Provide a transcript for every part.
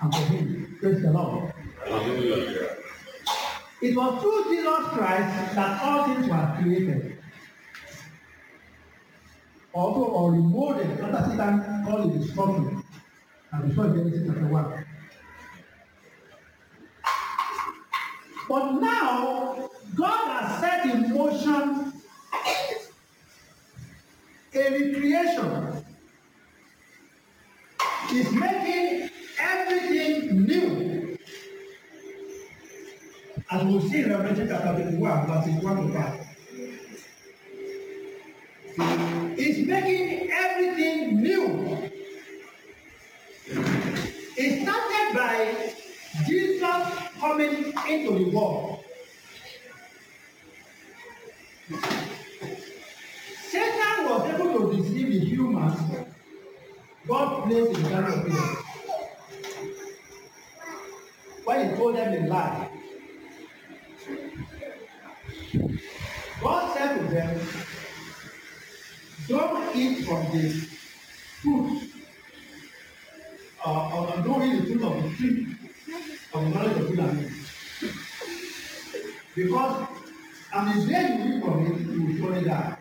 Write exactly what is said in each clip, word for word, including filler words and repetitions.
and for him. Praise the Lord. Hallelujah. It was through Jesus Christ that all things were created. Also, or remolded, what Satan called it destruction. And we saw in Genesis chapter one. But now, God has set in motion a recreation. He's making everything new. As we see in Revelation chapter twenty-one, verses one to five. He's making everything new. It started by Jesus coming into the world. Satan was able to deceive the humans. God placed in the Garden of Eden. When he told them a lie, God said to them, don't eat from the fruit, uh, or don't eat the fruit of the tree of the knowledge of good and evil. Because on the day you eat from it, you will surely die.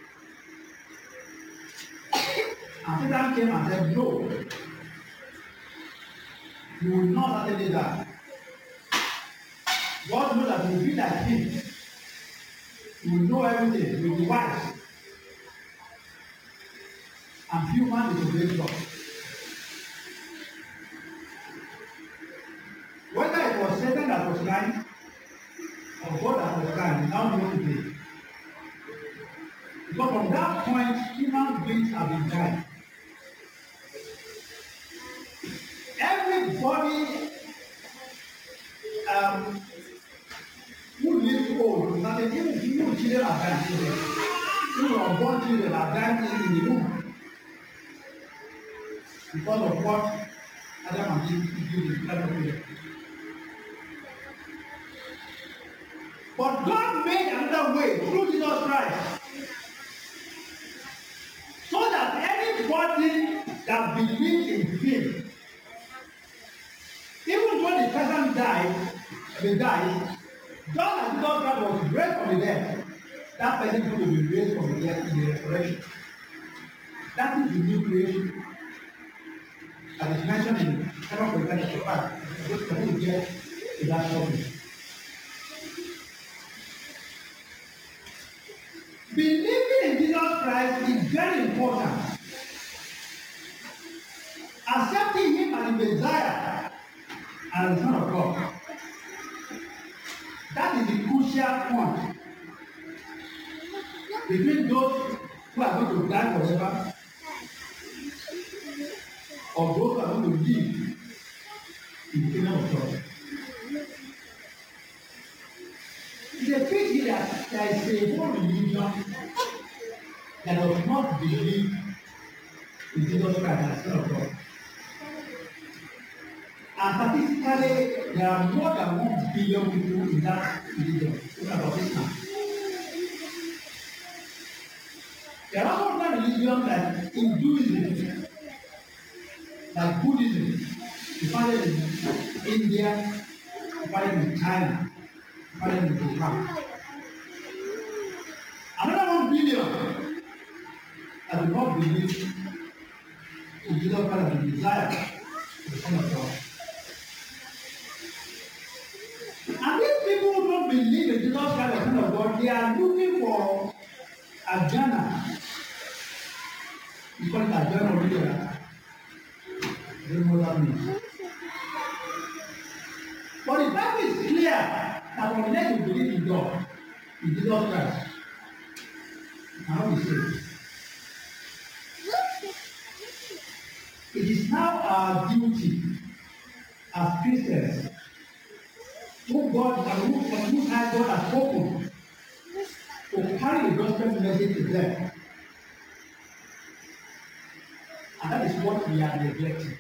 And Satan came and said, no, you will not certainly die. God knows that you will be like him. You will know everything, you will be wise. And human disobey God. Whether it was Satan that was lying or God that was lying, we now know today. Because from that point, human beings have been dying. Everybody um, who lives old, that is, even people children are dying children. Even unborn children are dying in the womb. Because of what Adam and Eve did in the Garden of Eden. But God made another way through Jesus Christ. So that anybody that believes in him, even when the person died, they died, just as Jesus Christ was raised from the dead, that person will be raised from the dead in the resurrection. That is the new creation. As is mentioned in Second Corinthians chapter five, which we will get to that shortly. Believing in Jesus Christ is very important. Accepting him as the Messiah and the Son of God. That is the crucial point between those who are going to die forever or those who are going to live in the kingdom of God. It's a pity that there is a whole religion that does not believe in Jesus Christ as the Son of God. And statistically, there are more than one billion people in that religion. Think about this now. There are other religions like Hinduism, like Buddhism. You find it in India, you find it in China, you find it in Japan. Another one billion that do not believe in Jesus Christ as the desire of the Son of God. And these people who don't believe in Jesus Christ as the Son of God, they are looking for a Jannah. You call it a Jannah over there. I don't know what that means. But the Bible is clear that unless you believe in God, in Jesus Christ, you cannot be saved. It is now our duty as Christians, who God and who, from whose hand God has spoken, to carry the gospel message to them. And that is what we are neglecting.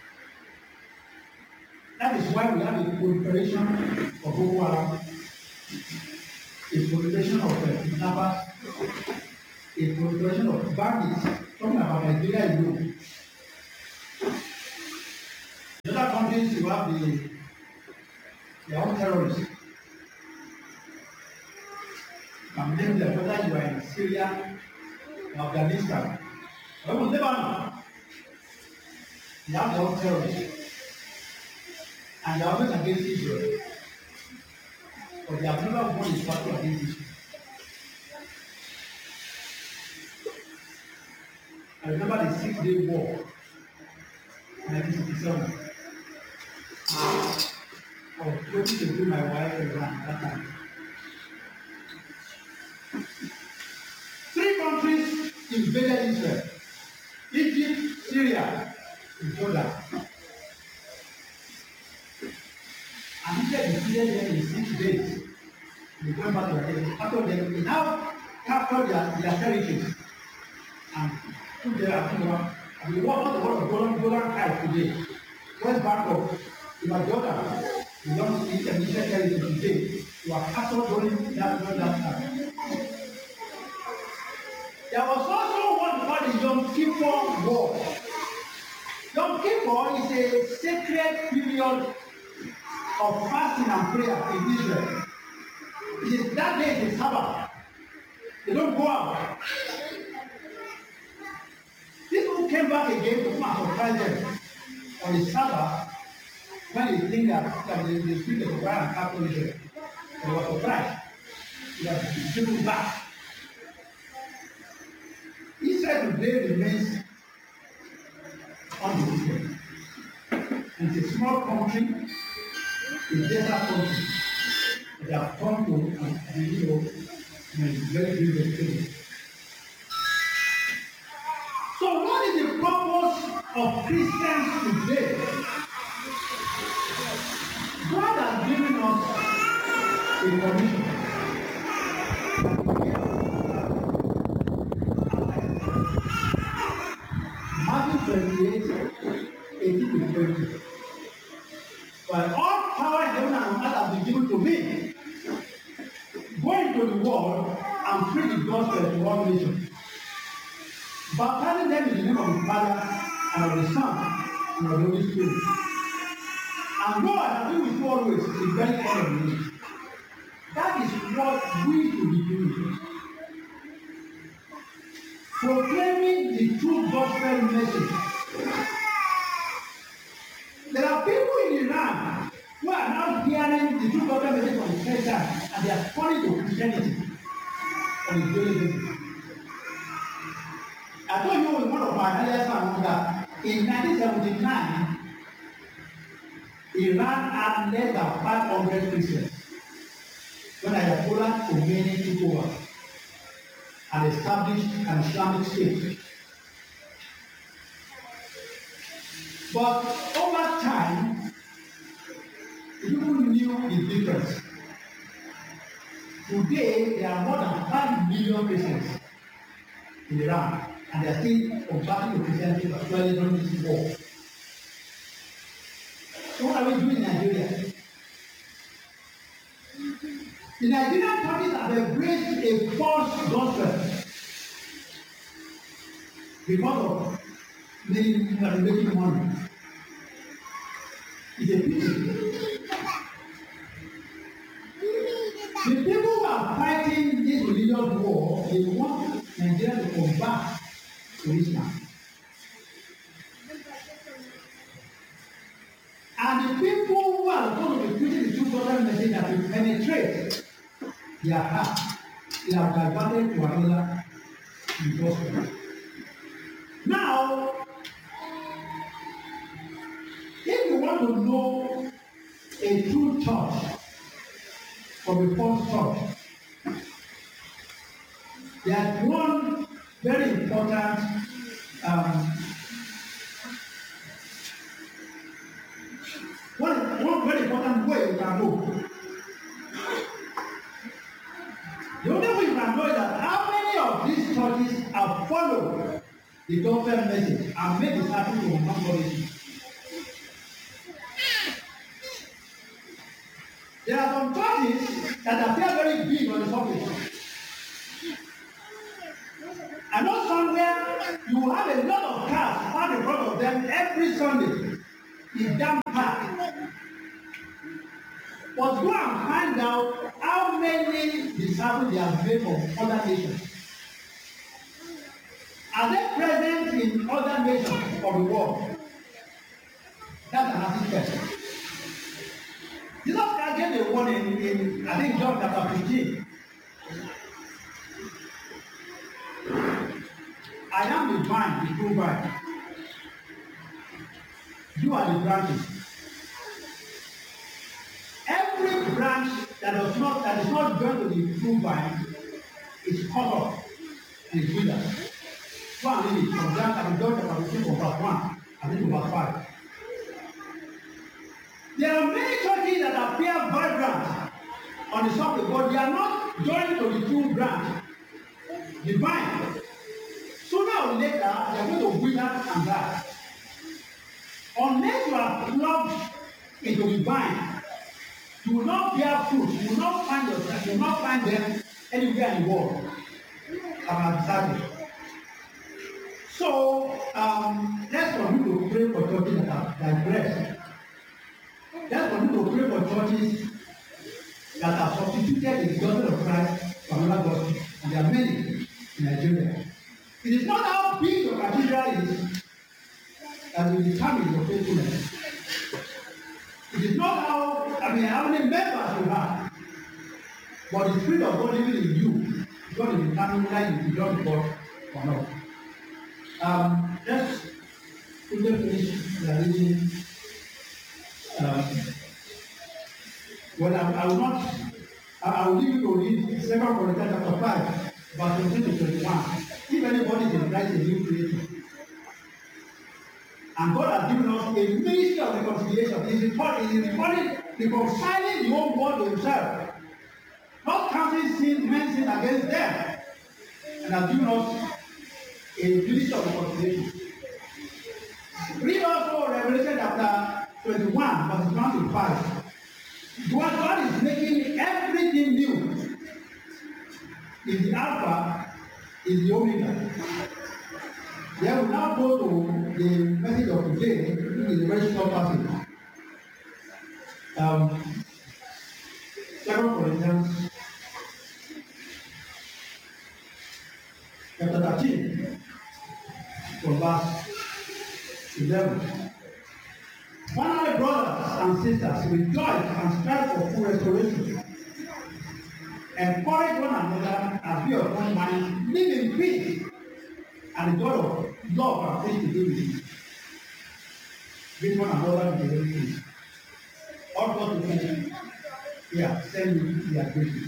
That is why we have a proliferation of Boko Haram, a proliferation of uh, kidnappers, a proliferation of bandits, talking about Nigeria alone. In other countries, you have the their own terrorists. You can name them whether you are in Syria or Afghanistan or even Lebanon. They have their own terrorists. And they are always against Israel. But they have never won a battle against Israel. I remember the Six Day War in nineteen sixty-seven. I was waiting to do my wife exam at that time. Three countries invaded Israel: Egypt, Syria, and Jordan. And Israel defeated them in six days. They went back to their territory. After them, they now captured their, their territories and put their artillery. And we walk on the wall of Golan, Golan Heights today. West Bank of River Jordan belongs to the Israel territory today. You are captured during that, during that time. There was also one called the Yom Kippur War. Yom Kippur is a sacred period of fasting and prayer in Israel. It is that day is a Sabbath. They don't go out. People came back again to come and surprise them on the Sabbath when they think that, that they, they speak of Quran and Catholic Israel. They were surprised. They were given back. Israel today remains undefeated. It's a small country, a desert country. They have come to and you know, very big vegetable. So what is the purpose of Christians today? God has given us a commission. Matthew twenty-eight, eighteen to twenty. But all power in heaven and on earth has been given to me. Go into the world and preach the gospel to all nations, baptizing them in the name of the Father and of the Son and of the Holy Spirit. And God has been with you always to the very end of the age. That is what we should be doing. Proclaiming the true gospel message. There are people in Iran who are now hearing the true gospel message from the first time, and they are turning to Christianity on a daily basis. I told you in one of my earlier sermons that in nineteen seventy-nine, Iran had less than five hundred Christians when Ayatollah Khomeini took over and established an Islamic state. But over time, people knew the difference. Today, there are more than five million Christians in Iran, and they are still converting to Christianity, particularly during this war. So what are we doing in Nigeria? The Nigerian churches have embraced a false gospel because of many people are making money. It's a pity. The people who are fighting this religious war, they want Nigeria to convert to Islam. And the people who are going to be preaching the true gospel message that will penetrate their heart, they are diverted to another gospel. Now, if you want to know a true church from a false church, there's one very important um, one, one very important way you can know. The only way you can know is that how many of these churches have followed the gospel message and made disciples to non-believers. There are some churches that appear very big on the surface. I know somewhere you have a lot of cars parked in front of them every Sunday. is jam-packed. But go and find out how many disciples they have made from other nations. Are they present in other nations of the world? That's an asking question. Jesus Christ gave a warning in, I think, John chapter fifteen. I am the vine, the true vine. You are the branches. Every branch that does not that is not joined to the true vine is cut off and is withered. Go and read it from John chapter fifteen from verse one and then to verse five. There are many churches that appear vibrant on the surface, but they are not joined to the true branch, the vine. Sooner or later, they are going to wither and die. Unless you are plugged into the vine, you will not bear fruit. You will not find yourself. You will not find them anywhere in the world. I'm excited. So um, let's continue to pray for churches that are digressed. Let's continue to pray for churches that have substituted the gospel of Christ for another gospel. And there are many in Nigeria. It is not how big your cathedral is that will determine your faithfulness. It is not how, I mean, how many members you have, but the Spirit of God living in you is going to determine whether you belong to God or not. Um, let's quickly finish the reading. Um, well, I, I will not, I, I will leave you to read Second Corinthians chapter five, verse twenty to twenty-one. If anybody is in Christ, a new creator. And God has given us a ministry of reconciliation. He is recording, reconciling the whole world to himself. Not counting sin, men sin against them. And has given us a ministry of reconciliation. Read also Revelation chapter twenty-one, verses one to five. God, God is making everything new. In the Alpha, is the Omega. Then we now go to the message of today, which is a very short passage. Um, Second Corinthians chapter thirteen, from verse eleven. Finally, brothers and sisters, rejoice and strive for full restoration. Encourage one another and be of one mind, live in peace, and the God of love and peace to be with you. Bring one another to the very peace. All God to finish. Yeah, send me their greetings.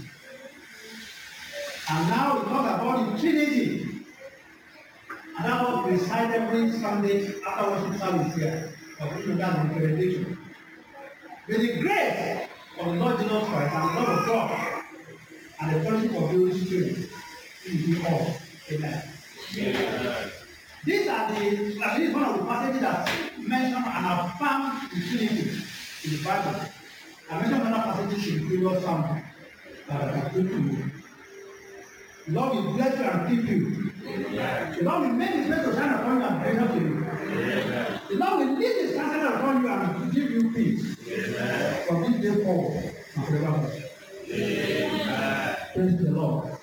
And now we talk about the Trinity. And that was recite every Sunday after worship service here. Of which that's the implementation. May the grace of the Lord Jesus Christ and the love of God and the fellowship of the Holy Spirit be with all. Amen. Amen. These are the, at least one of the passages that mention and affirm the Trinity in the Bible. I mentioned another passages in the previous sermon that I can put to you. The Lord will bless you and keep you. Amen. The Lord will make his face to shine upon you and bring up to you. Amen. The Lord will lead his countenance upon you and give you peace. Amen. From this day forward and forever. Amen. Praise the Lord.